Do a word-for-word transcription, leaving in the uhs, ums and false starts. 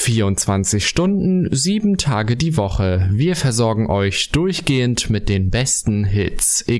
vierundzwanzig Stunden, sieben Tage die Woche. Wir versorgen euch durchgehend mit den besten Hits. Egal